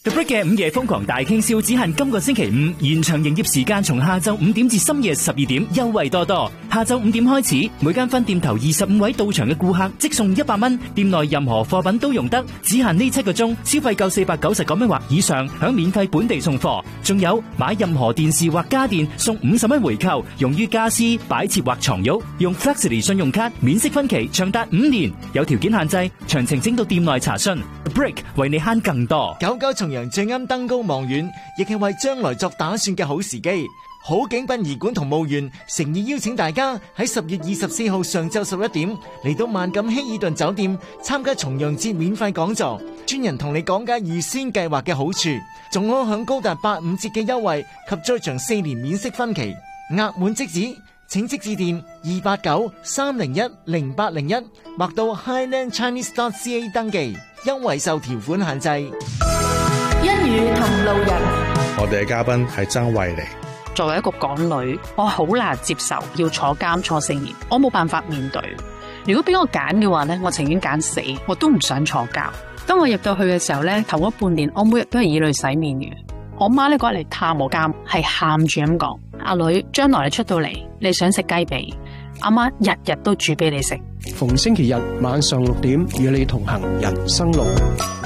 The Break 嘅午夜瘋狂大傾銷只限今個星期五，現場營業時間從下晝5點至深夜12點，優惠多多。下晝5點開始，每間分店頭25位到場嘅顧客即送100蚊，店內任何貨品都用得，只限呢7個鐘，消費夠499蚊或以上，享免費本地送貨。仲有買任何電視或家電送50蚊回購，用於家私、擺設或床褥，用 Flexity 信用卡免息分期，長達5年，有條件限制，詳情請到店內查詢。The Break 為你慳更多。 99重陽最啱登高望遠，亦係為將來作打算嘅好時機。好景殯儀館同墓園誠意邀請大家喺10月24號上晝11點嚟到萬錦希爾頓酒店參加重陽節免費講座，專人同你講解預先計劃嘅好處，仲可享高達85折嘅優惠及在場4年免息分期。額滿即止，請即致電289-301-0801或到 HighlandChinese.ca 登記，優惠受條款限制。 一語同路人， 我哋嘅嘉賓係曾慧妮。 作為一個港女，我好難接受要坐監坐4年，我冇辦法面對。如果俾我揀嘅話呢，我情願揀死，我都唔想坐監。當我入到去嘅時候呢，頭嗰半年我每日都係以淚洗面嘅。我媽呢嗰日嚟探我監，係喊住咁講：阿女，將來你出到嚟，你想食雞髀，阿媽日日都煮俾你食。 逢星期日晚上6點與你同行人生路。